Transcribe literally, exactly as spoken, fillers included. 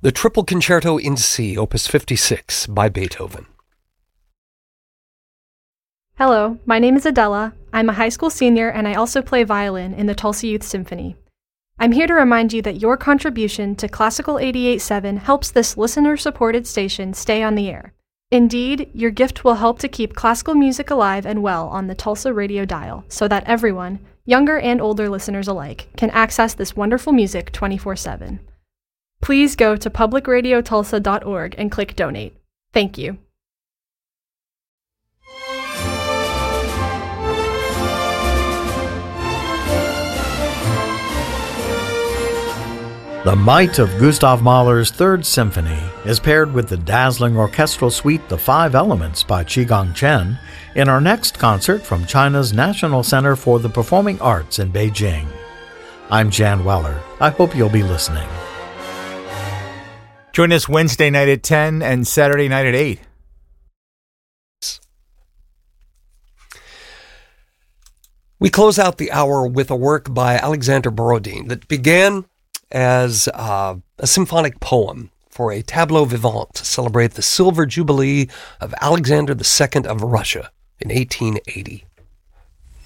The Triple Concerto in C, Opus fifty-six, by Beethoven. Hello, my name is Adela. I'm a high school senior and I also play violin in the Tulsa Youth Symphony. I'm here to remind you that your contribution to Classical eighty-eight point seven helps this listener-supported station stay on the air. Indeed, your gift will help to keep classical music alive and well on the Tulsa radio dial so that everyone, younger and older listeners alike, can access this wonderful music twenty-four seven. Please go to public radio tulsa dot org and click Donate. Thank you. The might of Gustav Mahler's Third Symphony is paired with the dazzling orchestral suite The Five Elements by Qigong Chen in our next concert from China's National Center for the Performing Arts in Beijing. I'm Jan Weller. I hope you'll be listening. Join us Wednesday night at ten and Saturday night at eight. We close out the hour with a work by Alexander Borodin that began as uh, a symphonic poem for a tableau vivant to celebrate the silver jubilee of Alexander the Second of Russia in eighteen eighty.